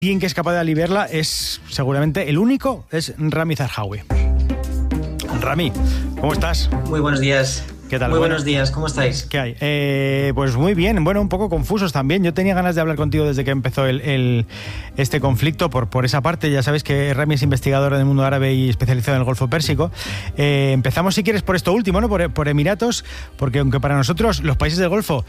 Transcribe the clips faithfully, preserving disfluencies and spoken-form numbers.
Alguien que es capaz de aliviarla es seguramente el único, es Rami Zarjawi. Rami, ¿cómo estás? Muy buenos días. ¿Qué tal? Muy Bueno, buenos días, ¿cómo estáis? ¿Qué hay? Eh, pues muy bien, bueno, un poco confusos también. Yo tenía ganas de hablar contigo desde que empezó el, el, este conflicto por, por esa parte. Ya sabes que Rami es investigador del mundo árabe y especializado en el Golfo Pérsico. Eh, empezamos, si quieres, por esto último, ¿no? Por, por Emiratos, porque aunque para nosotros los países del Golfo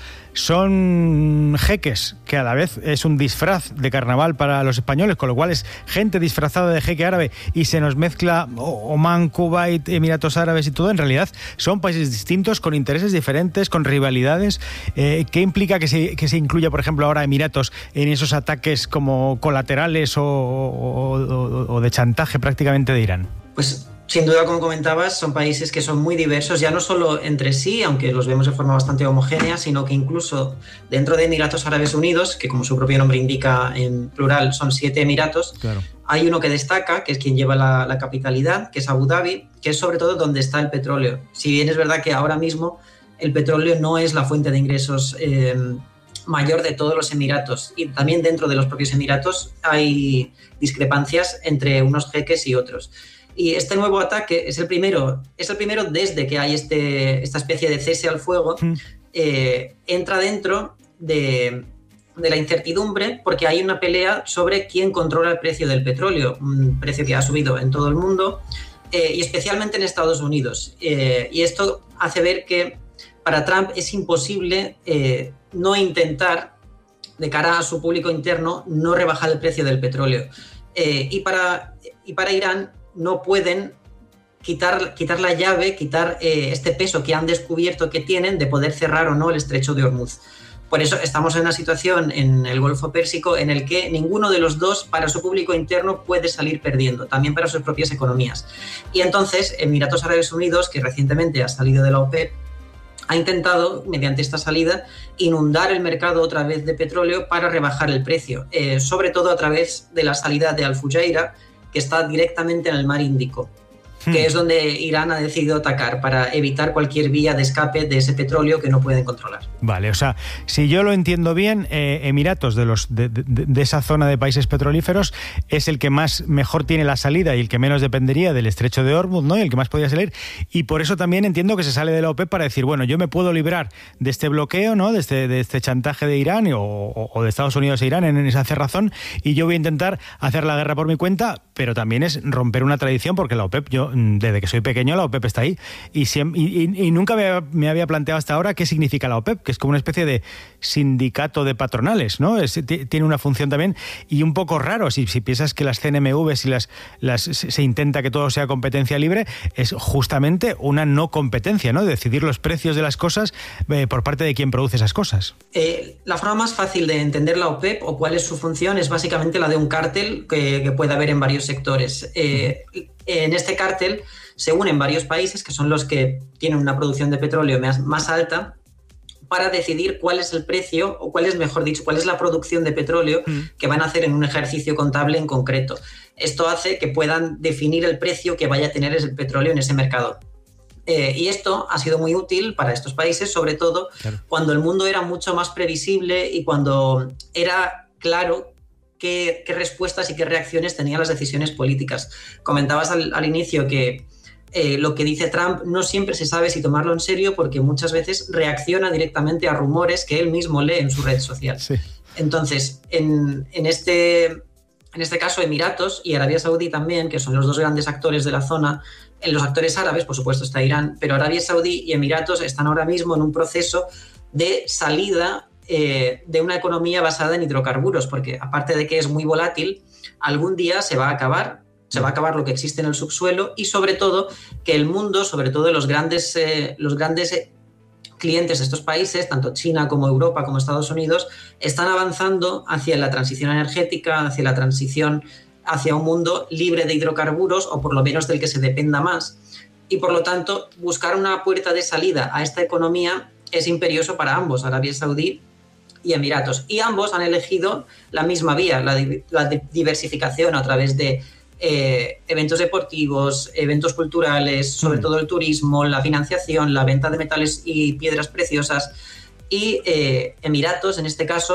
son jeques, que a la vez es un disfraz de carnaval para los españoles, con lo cual es gente disfrazada de jeque árabe y se nos mezcla Omán, Kuwait, Emiratos Árabes y todo, en realidad son países distintos, con intereses diferentes, con rivalidades. Eh, ¿Qué implica que se, que se incluya, por ejemplo, ahora Emiratos en esos ataques como colaterales o, o, o, o de chantaje prácticamente de Irán? Pues sin duda, como comentabas, son países que son muy diversos, ya no solo entre sí, aunque los vemos de forma bastante homogénea, sino que incluso dentro de Emiratos Árabes Unidos, que como su propio nombre indica en plural son siete emiratos, claro, hay uno que destaca, que es quien lleva la, la capitalidad, que es Abu Dhabi, que es sobre todo donde está el petróleo. Si bien es verdad que ahora mismo el petróleo no es la fuente de ingresos eh, mayor de todos los emiratos, y también dentro de los propios emiratos hay discrepancias entre unos jeques y otros. Y este nuevo ataque es el primero, es el primero desde que hay este, esta especie de cese al fuego, mm. eh, entra dentro de, de la incertidumbre porque hay una pelea sobre quién controla el precio del petróleo, un precio que ha subido en todo el mundo eh, y especialmente en Estados Unidos. Eh, y esto hace ver que para Trump es imposible eh, no intentar, de cara a su público interno, no rebajar el precio del petróleo. Eh, y, para, y para Irán no pueden quitar, quitar la llave, quitar eh, este peso que han descubierto que tienen de poder cerrar o no el estrecho de Hormuz. Por eso estamos en una situación en el Golfo Pérsico en el que ninguno de los dos, para su público interno, puede salir perdiendo, también para sus propias economías. Y entonces Emiratos Árabes Unidos, que recientemente ha salido de la OPEP, ha intentado, mediante esta salida, inundar el mercado otra vez de petróleo para rebajar el precio, eh, sobre todo a través de la salida de Al-Fujairah, que está directamente en el mar Índico, hmm. que es donde Irán ha decidido atacar para evitar cualquier vía de escape de ese petróleo que no pueden controlar. Vale, o sea, si yo lo entiendo bien, eh, Emiratos de, los, de, de, de esa zona de países petrolíferos es el que más mejor tiene la salida y el que menos dependería del estrecho de Hormuz, ¿no? Y el que más podría salir. Y por eso también entiendo que se sale de la OPEP para decir, bueno, yo me puedo librar de este bloqueo, ¿no? De este, de este chantaje de Irán o, o, o de Estados Unidos e Irán en, en esa cerrazón, y yo voy a intentar hacer la guerra por mi cuenta, pero también es romper una tradición, porque la OPEP, yo desde que soy pequeño, la OPEP está ahí. Y, siempre, y, y, y nunca me, me había planteado hasta ahora qué significa la OPEP, que es como una especie de sindicato de patronales, ¿no? Es, t- tiene una función también, y un poco raro, si, si piensas que las C N M V, si las, las, se intenta que todo sea competencia libre, es justamente una no competencia, ¿no? Decidir los precios de las cosas eh, por parte de quien produce esas cosas. Eh, la forma más fácil de entender la OPEP o cuál es su función es básicamente la de un cártel que, que puede haber en varios sectores. Eh, en este cártel se unen varios países que son los que tienen una producción de petróleo más, más alta, para decidir cuál es el precio, o cuál es, mejor dicho, cuál es la producción de petróleo mm. que van a hacer en un ejercicio contable en concreto. Esto hace que puedan definir el precio que vaya a tener el petróleo en ese mercado. Eh, y esto ha sido muy útil para estos países, sobre todo claro. cuando el mundo era mucho más previsible y cuando era claro qué, qué respuestas y qué reacciones tenían las decisiones políticas. Comentabas al, al inicio que Eh, lo que dice Trump no siempre se sabe si tomarlo en serio, porque muchas veces reacciona directamente a rumores que él mismo lee en su red social. Sí. Entonces, en, en, este, en este caso, Emiratos y Arabia Saudí también, que son los dos grandes actores de la zona, en los actores árabes, por supuesto, está Irán, pero Arabia Saudí y Emiratos están ahora mismo en un proceso de salida eh, de una economía basada en hidrocarburos, porque aparte de que es muy volátil, algún día se va a acabar. Se va a acabar lo que existe en el subsuelo, y sobre todo que el mundo, sobre todo los grandes, eh, los grandes eh, clientes de estos países, tanto China como Europa como Estados Unidos, están avanzando hacia la transición energética, hacia la transición hacia un mundo libre de hidrocarburos, o por lo menos del que se dependa más. Y por lo tanto, buscar una puerta de salida a esta economía es imperioso para ambos, Arabia Saudí y Emiratos. Y ambos han elegido la misma vía, la, di- la diversificación a través de Eh, eventos deportivos, eventos culturales, sobre mm. todo el turismo, la financiación, la venta de metales y piedras preciosas. Y eh, Emiratos, en este caso,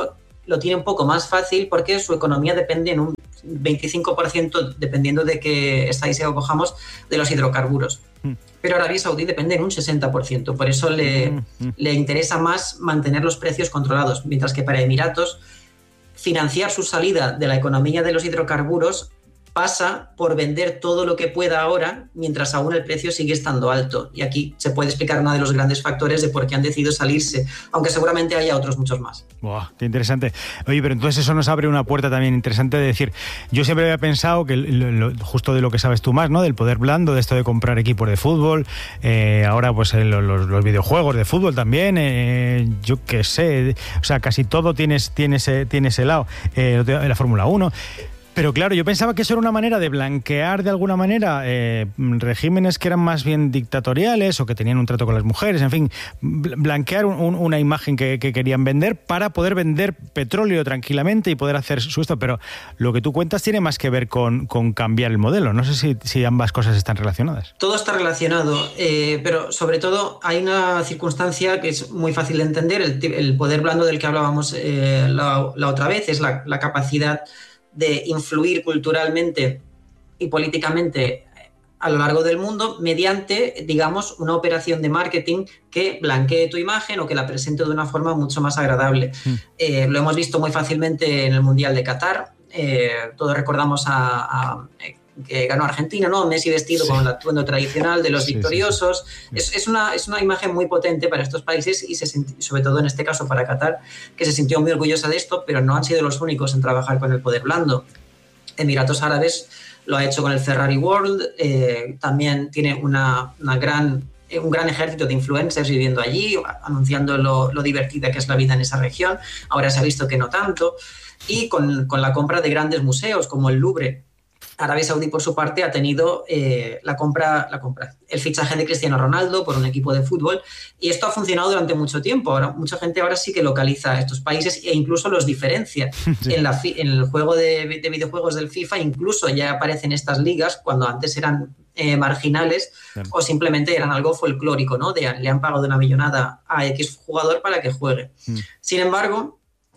lo tiene un poco más fácil porque su economía depende en un veinticinco por ciento, dependiendo de qué estadística cojamos, de los hidrocarburos. Mm. Pero Arabia Saudí depende en un sesenta por ciento, por eso le, mm, mm. le interesa más mantener los precios controlados, mientras que para Emiratos financiar su salida de la economía de los hidrocarburos pasa por vender todo lo que pueda ahora, mientras aún el precio sigue estando alto. Y aquí se puede explicar uno de los grandes factores de por qué han decidido salirse, aunque seguramente haya otros muchos más. Wow, qué interesante. Oye, pero entonces eso nos abre una puerta también interesante de decir, yo siempre había pensado que lo, lo, justo de lo que sabes tú más, ¿no? Del poder blando, de esto de comprar equipos de fútbol, eh, ahora pues eh, los, los videojuegos de fútbol también, eh, yo qué sé, o sea, casi todo tiene, tiene, ese, tiene ese lado, eh, la Fórmula uno. Pero claro, yo pensaba que eso era una manera de blanquear de alguna manera eh, regímenes que eran más bien dictatoriales o que tenían un trato con las mujeres, en fin, blanquear un, un, una imagen que, que querían vender para poder vender petróleo tranquilamente y poder hacer su esto. Pero lo que tú cuentas tiene más que ver con, con cambiar el modelo. No sé si, si ambas cosas están relacionadas. Todo está relacionado, eh, pero sobre todo hay una circunstancia que es muy fácil de entender. El, el poder blando del que hablábamos eh, la, la otra vez es la, la capacidad de influir culturalmente y políticamente a lo largo del mundo mediante, digamos, una operación de marketing que blanquee tu imagen o que la presente de una forma mucho más agradable. Mm. Eh, lo hemos visto muy fácilmente en el Mundial de Qatar. Eh, todos recordamos a, a que ganó Argentina, ¿no? Messi vestido sí. con el atuendo tradicional de los sí, victoriosos. Sí, sí. Es, es, una, es una imagen muy potente para estos países y se, sobre todo en este caso para Qatar, que se sintió muy orgullosa de esto, pero no han sido los únicos en trabajar con el poder blando. Emiratos Árabes lo ha hecho con el Ferrari World, eh, también tiene una, una gran, un gran ejército de influencers viviendo allí, anunciando lo, lo divertida que es la vida en esa región. Ahora se ha visto que no tanto. Y con, con la compra de grandes museos como el Louvre. Arabia Saudí, por su parte, ha tenido eh, la compra, la compra, el fichaje de Cristiano Ronaldo por un equipo de fútbol, y esto ha funcionado durante mucho tiempo. Ahora, mucha gente ahora sí que localiza estos países e incluso los diferencia. Sí. En, la, en el juego de, de videojuegos del FIFA incluso ya aparecen estas ligas cuando antes eran eh, marginales claro. o simplemente eran algo folclórico, ¿no? De, le han pagado una millonada a X jugador para que juegue. Mm. Sin embargo,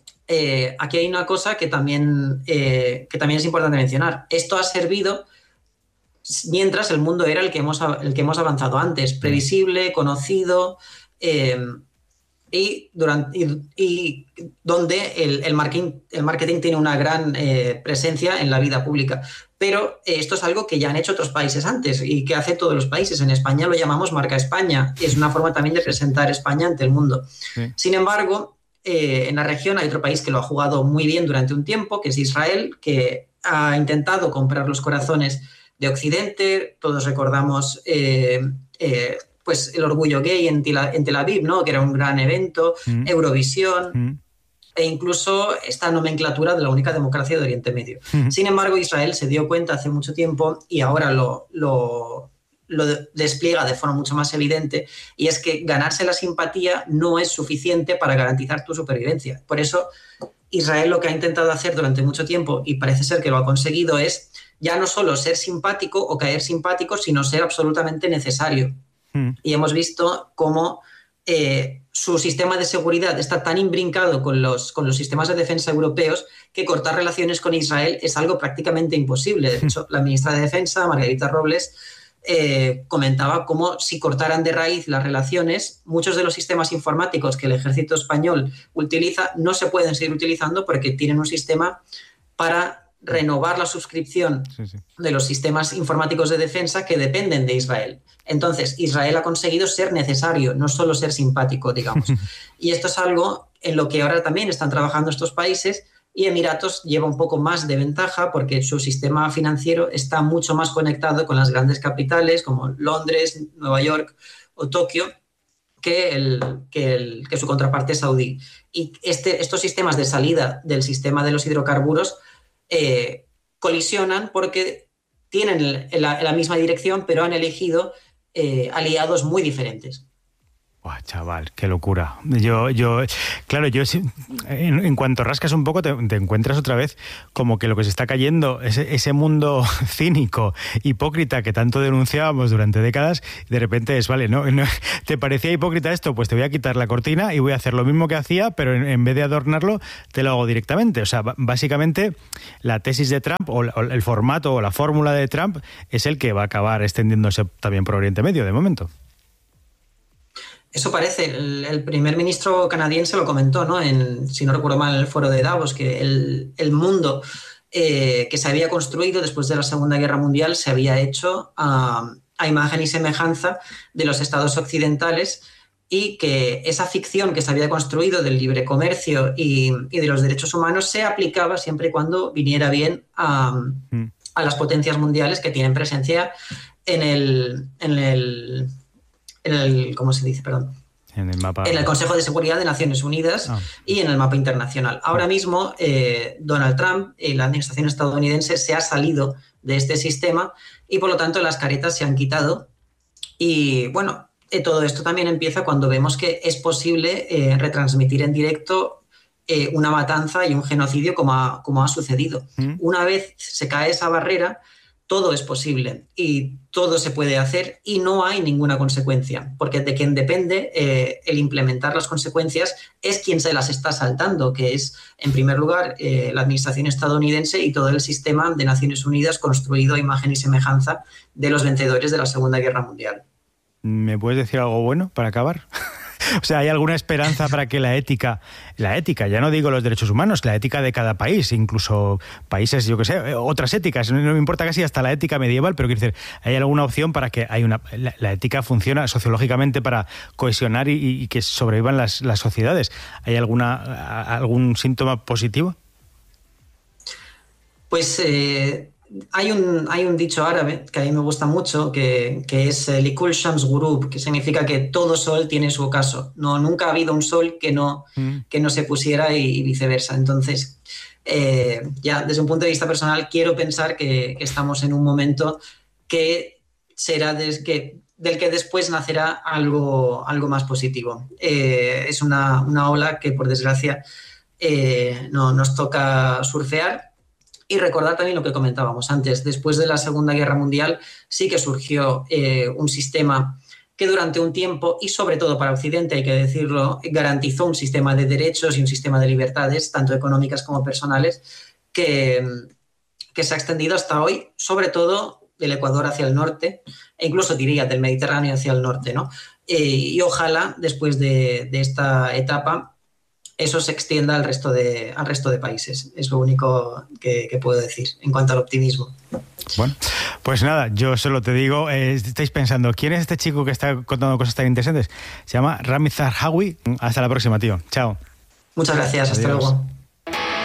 Eh, aquí hay una cosa que también, eh, que también es importante mencionar. Esto ha servido mientras el mundo era el que hemos, el que hemos avanzado antes, previsible, conocido, eh, y, durante, y, y donde el, el, marketing, el marketing tiene una gran eh, presencia en la vida pública. Pero eh, esto es algo que ya han hecho otros países antes y que hacen todos los países. En España lo llamamos marca España. Es una forma también de presentar España ante el mundo. Sí. Sin embargo, Eh, en la región hay otro país que lo ha jugado muy bien durante un tiempo, que es Israel, que ha intentado comprar los corazones de Occidente. Todos recordamos eh, eh, pues el orgullo gay en Tel, en Tel Aviv, ¿no? Que era un gran evento, mm. Eurovisión, mm. e incluso esta nomenclatura de la única democracia de Oriente Medio. Mm. Sin embargo, Israel se dio cuenta hace mucho tiempo y ahora lo... lo lo despliega de forma mucho más evidente, y es que ganarse la simpatía no es suficiente para garantizar tu supervivencia. Por eso Israel lo que ha intentado hacer durante mucho tiempo, y parece ser que lo ha conseguido, es ya no solo ser simpático o caer simpático, sino ser absolutamente necesario. Mm. Y hemos visto cómo eh, su sistema de seguridad está tan imbrincado con los, con los sistemas de defensa europeos que cortar relaciones con Israel es algo prácticamente imposible. De hecho, la ministra de Defensa, Margarita Robles, Eh, comentaba cómo si cortaran de raíz las relaciones, muchos de los sistemas informáticos que el ejército español utiliza no se pueden seguir utilizando porque tienen un sistema para renovar la suscripción sí, sí. de los sistemas informáticos de defensa que dependen de Israel. Entonces, Israel ha conseguido ser necesario, no solo ser simpático, digamos. Y esto es algo en lo que ahora también están trabajando estos países. Y Emiratos lleva un poco más de ventaja porque su sistema financiero está mucho más conectado con las grandes capitales como Londres, Nueva York o Tokio que, el, que, el, que su contraparte saudí. Y este, estos sistemas de salida del sistema de los hidrocarburos eh, colisionan porque tienen la, la misma dirección, pero han elegido eh, aliados muy diferentes. Buah, chaval, qué locura. Yo, yo, claro, yo en, en cuanto rascas un poco te, te encuentras otra vez como que lo que se está cayendo, ese, ese mundo cínico, hipócrita que tanto denunciábamos durante décadas, de repente es, vale, ¿no? ¿no? ¿Te parecía hipócrita esto? Pues te voy a quitar la cortina y voy a hacer lo mismo que hacía, pero en, en vez de adornarlo, te lo hago directamente. O sea, básicamente la tesis de Trump, o el formato o la fórmula de Trump, es el que va a acabar extendiéndose también por Oriente Medio, de momento. Eso parece. El, el primer ministro canadiense lo comentó, ¿no? En, si no recuerdo mal, en el foro de Davos, que el, el mundo eh, que se había construido después de la Segunda Guerra Mundial se había hecho a, a imagen y semejanza de los estados occidentales, y que esa ficción que se había construido del libre comercio y, y de los derechos humanos se aplicaba siempre y cuando viniera bien a, a las potencias mundiales que tienen presencia en el... En el En el, ¿cómo se dice? Perdón. En el mapa. En el Consejo de Seguridad de Naciones Unidas ah. y en el mapa internacional. Ahora mismo, eh, Donald Trump y la administración estadounidense se ha salido de este sistema y, por lo tanto, las caretas se han quitado. Y, bueno, eh, todo esto también empieza cuando vemos que es posible eh, retransmitir en directo eh, una matanza y un genocidio como ha, como ha sucedido. ¿Mm? Una vez se cae esa barrera, todo es posible y todo se puede hacer y no hay ninguna consecuencia, porque de quien depende eh, el implementar las consecuencias es quien se las está saltando, que es, en primer lugar, eh, la administración estadounidense y todo el sistema de Naciones Unidas construido a imagen y semejanza de los vencedores de la Segunda Guerra Mundial. ¿Me puedes decir algo bueno para acabar? O sea, ¿hay alguna esperanza para que la ética, la ética, ya no digo los derechos humanos, la ética de cada país, incluso países, yo qué sé, otras éticas, no me importa casi hasta la ética medieval, pero quiero decir, ¿hay alguna opción para que hay una, la, la ética funciona sociológicamente para cohesionar y, y que sobrevivan las, las sociedades? ¿Hay alguna, algún síntoma positivo? Pues... Eh... Hay un, hay un dicho árabe que a mí me gusta mucho, que, que es Likul Shams Ghurub, que significa que todo sol tiene su ocaso. No, nunca ha habido un sol que no, mm. que no se pusiera y, y viceversa. Entonces, eh, ya desde un punto de vista personal, quiero pensar que, que estamos en un momento que será des, que, del que después nacerá algo, algo más positivo. Eh, es una, una ola que, por desgracia, eh, no, nos toca surfear. Y recordar también lo que comentábamos antes. Después de la Segunda Guerra Mundial sí que surgió eh, un sistema que durante un tiempo, y sobre todo para Occidente, hay que decirlo, garantizó un sistema de derechos y un sistema de libertades, tanto económicas como personales, que, que se ha extendido hasta hoy, sobre todo del Ecuador hacia el norte, e incluso diría del Mediterráneo hacia el norte, ¿no? Eh, y ojalá, después de, de esta etapa, eso se extienda al resto de, al resto de países. Es lo único que, que puedo decir en cuanto al optimismo. Bueno, pues nada, yo solo te digo, eh, estáis pensando, ¿quién es este chico que está contando cosas tan interesantes? Se llama Rami Zahawi. Hasta la próxima, tío. Chao. Muchas gracias. Adiós. Hasta luego.